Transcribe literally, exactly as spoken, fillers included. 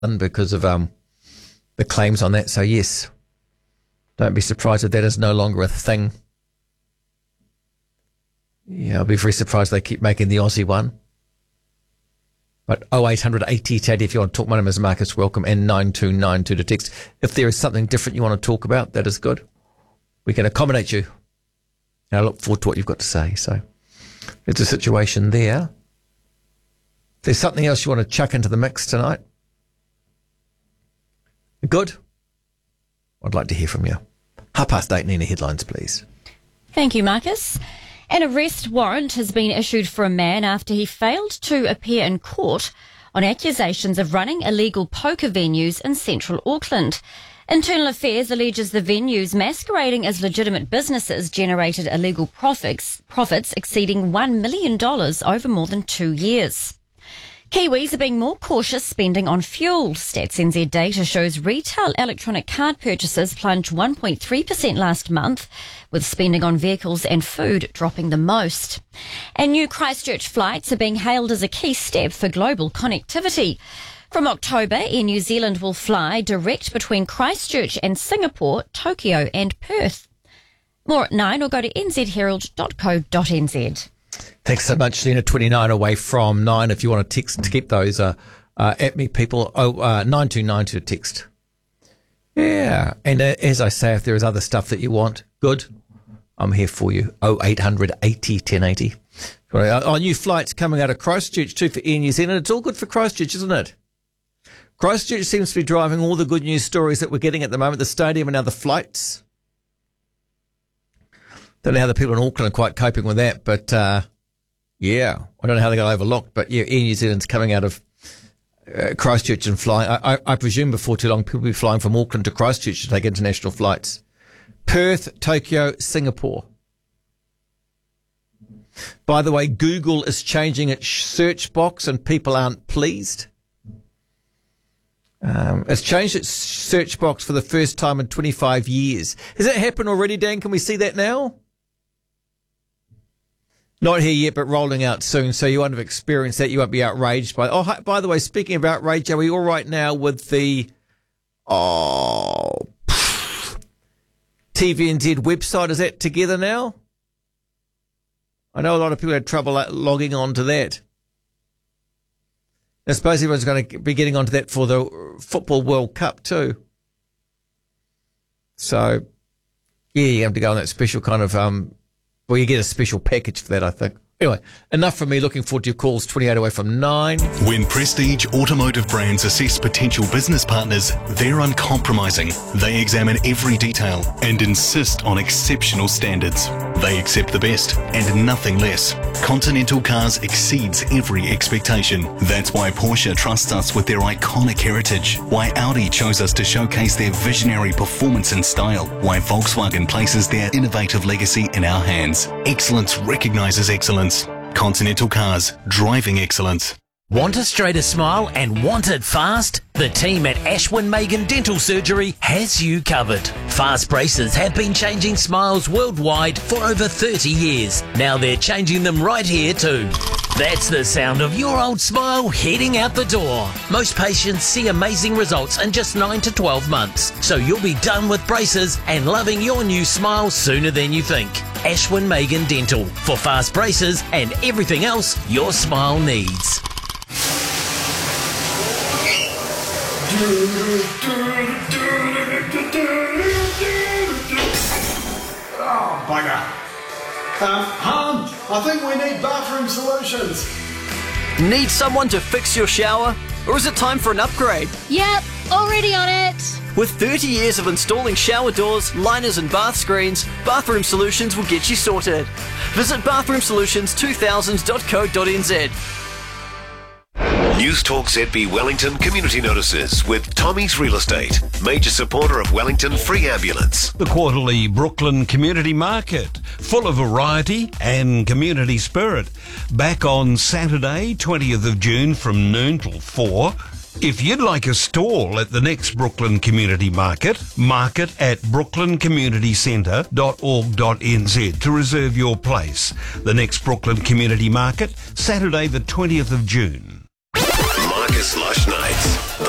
because of um the claims on that. So yes, don't be surprised if that is no longer a thing. Yeah, I'll be very surprised they keep making the Aussie one. But oh eight hundred eighty Taddy, if you want to talk. My name is Marcus, welcome, and nine two nine two to text. If there is something different you want to talk about, that is good. We can accommodate you. And I look forward to what you've got to say. So there's a situation there. If there's something else you want to chuck into the mix tonight, good. I'd like to hear from you. Half past eight, Nina, headlines, please. Thank you, Marcus. An arrest warrant has been issued for a man after he failed to appear in court on accusations of running illegal poker venues in central Auckland. Internal Affairs alleges the venues masquerading as legitimate businesses generated illegal profits, profits exceeding one million dollars over more than two years. Kiwis are being more cautious spending on fuel. Stats N Z data shows retail electronic card purchases plunged one point three percent last month, with spending on vehicles and food dropping the most. And new Christchurch flights are being hailed as a key step for global connectivity. From October, Air New Zealand will fly direct between Christchurch and Singapore, Tokyo and Perth. More at nine, or go to n z herald dot co dot n z. Thanks so much, Lena. twenty-nine away from nine. If you want to text to keep those uh, uh, at me, people, oh, uh, nine two nine two to text. Yeah. And uh, as I say, if there is other stuff that you want, good, I'm here for you. oh eight hundred eighty ten eighty. Our new flights coming out of Christchurch too for Air New Zealand. It's all good for Christchurch, isn't it? Christchurch seems to be driving all the good news stories that we're getting at the moment, the stadium and now the flights. Don't know how the people in Auckland are quite coping with that, but uh, yeah, I don't know how they got overlooked, but yeah, Air New Zealand's coming out of uh, Christchurch and flying. I, I, I presume before too long people will be flying from Auckland to Christchurch to take international flights. Perth, Tokyo, Singapore. By the way, Google is changing its search box and people aren't pleased. Um, it's changed its search box for the first time in twenty-five years. Has that happened already, Dan? Can we see that now? Not here yet, but rolling out soon. So you won't have experienced that. You won't be outraged by. Oh, hi, by the way, speaking of outrage, are we all right now with the oh T V N Z website? Is that together now? I know a lot of people had trouble logging on to that. I suppose everyone's going to be getting onto that for the Football World Cup too. So, yeah, you have to go on that special kind of, um, well, you get a special package for that, I think. Anyway, enough from me. Looking forward to your calls, twenty-eight away from nine. When Prestige Automotive Brands assess potential business partners, they're uncompromising. They examine every detail and insist on exceptional standards. They accept the best and nothing less. Continental Cars exceeds every expectation. That's why Porsche trusts us with their iconic heritage. Why Audi chose us to showcase their visionary performance and style. Why Volkswagen places their innovative legacy in our hands. Excellence recognizes excellence. Continental Cars, driving excellence. Want a straighter smile and want it fast? The team at Ashwin Megan Dental Surgery has you covered. Fast braces have been changing smiles worldwide for over thirty years. Now they're changing them right here too. That's the sound of your old smile heading out the door. Most patients see amazing results in just nine to twelve months. So you'll be done with braces and loving your new smile sooner than you think. Ashwin Megan Dental, for fast braces and everything else your smile needs. Oh, bugger. Um, hon, I think we need bathroom solutions. Need someone to fix your shower? Or is it time for an upgrade? Yep, already on it. With thirty years of installing shower doors, liners and bath screens, Bathroom Solutions will get you sorted. Visit bathroom solutions two thousand dot co dot n z. News Talk Z B Wellington community notices with Tommy's Real Estate, major supporter of Wellington Free Ambulance. The quarterly Brooklyn Community Market, full of variety and community spirit. Back on Saturday, twentieth of June from noon till four. If you'd like a stall at the next Brooklyn Community Market, market at brooklyn community centre dot org dot n z to reserve your place. The next Brooklyn Community Market, Saturday the twentieth of June. Marcus Lush Night.